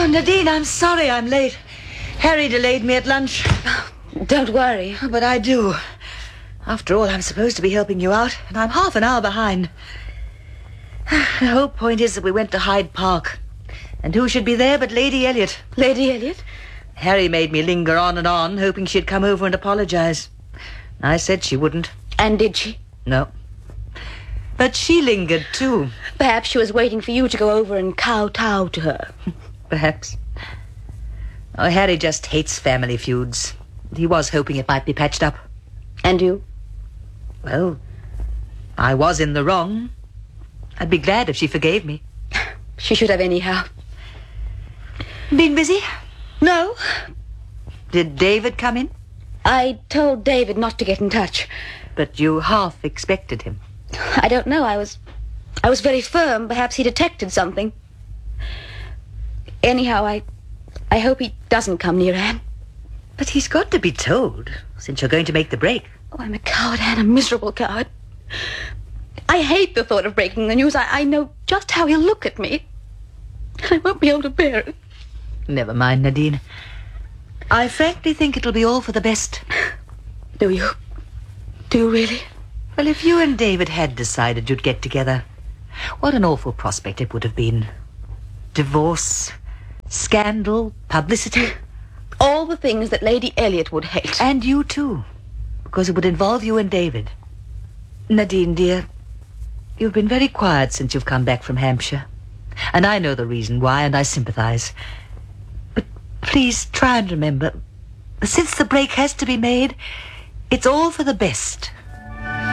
Oh, Nadine, I'm sorry I'm late. Harry delayed me at lunch. Don't worry. But I do. After all, I'm supposed to be helping you out, and I'm half an hour behind. The whole point is that we went to Hyde Park. And who should be there but Lady Elliot? Lady Elliot? Harry made me linger on and on, hoping she'd come over and apologize. I said she wouldn't. And did she? No. But she lingered, too. Perhaps she was waiting for you to go over and kowtow to her. Perhaps. Oh, Harry just hates family feuds. He was hoping it might be patched up. And you? Well, I was in the wrong. I'd be glad if she forgave me. She should have anyhow. Been busy? No. Did David come in? I told David not to get in touch. But you half expected him. I don't know. I was very firm. Perhaps he detected something. Anyhow, I hope he doesn't come near Anne. But he's got to be told, since you're going to make the break. Oh, I'm a coward, Anne, a miserable coward. I hate the thought of breaking the news. I know just how he'll look at me. I won't be able to bear it. Never mind, Nadine. I frankly think it'll be all for the best. Do you? Do you really? Well, if you and David had decided you'd get together, what an awful prospect it would have been. Divorce, scandal, publicity. All the things that Lady Elliot would hate. And you too, because it would involve you and David. Nadine, dear, you've been very quiet since you've come back from Hampshire. And I know the reason why, and I sympathize. But please try and remember, since the break has to be made, it's all for the best.